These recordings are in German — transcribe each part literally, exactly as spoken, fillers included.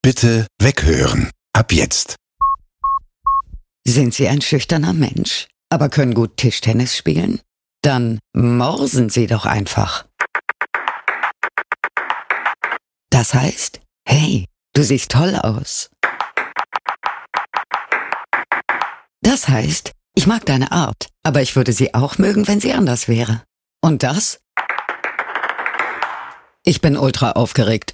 Bitte weghören. Ab jetzt. Sind Sie ein schüchterner Mensch, aber können gut Tischtennis spielen? Dann morsen Sie doch einfach. Das heißt, hey, du siehst toll aus. Das heißt, ich mag deine Art, aber ich würde sie auch mögen, wenn sie anders wäre. Und das? Ich bin ultra aufgeregt.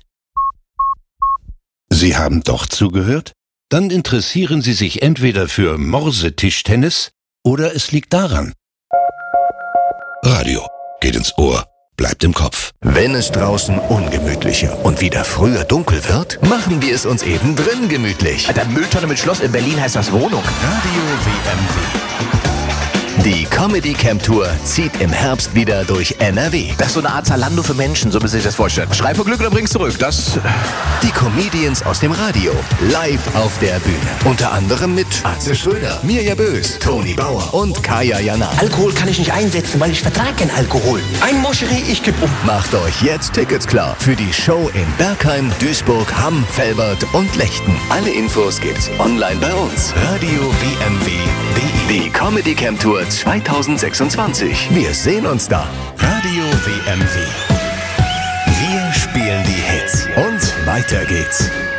Sie haben doch zugehört? Dann interessieren Sie sich entweder für Morsetischtennis oder es liegt daran. Radio geht ins Ohr, bleibt im Kopf. Wenn es draußen ungemütlicher und wieder früher dunkel wird, machen wir es uns eben drin gemütlich. Alter, Mülltonne mit Schloss in Berlin heißt das Wohnung. Radio W M W. Die Comedy Camp Tour zieht im Herbst wieder durch N R W. Das ist so eine Art Zalando für Menschen, so müssen Sie sich das vorstellen. Schrei vor Glück oder bring's zurück. Das. Die Comedians aus dem Radio live auf der Bühne. Unter anderem mit Atze Schröder, Mirja Bös, Toni Bauer und Kaya Jana. Alkohol kann ich nicht einsetzen, weil ich vertrage keinen Alkohol. Ein Moscherie, ich kipp um. Macht euch jetzt Tickets klar für die Show in Bergheim, Duisburg, Hamm, Velbert und Lechten. Alle Infos gibt's online bei uns. Radio W M W punkt de. Die Comedy Camp Tour zwanzig sechsundzwanzig. Wir sehen uns da. Radio W M W. Wir spielen die Hits. Und weiter geht's.